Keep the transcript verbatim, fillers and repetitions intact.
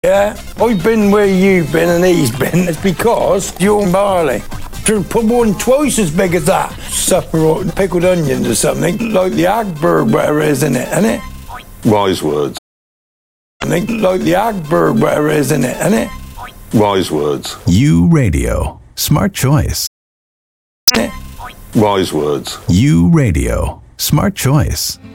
Yeah, I've been where you've been and he's been. It's because you're barley. Should put one twice as big as that. Supper pickled onions or something, like the Agberg, whatever it is in it, isn't it? Wise words. Like the Agberg, whatever it is in it, isn't it? Wise words. U Radio. Smart choice. Wise words. U Radio. Smart choice.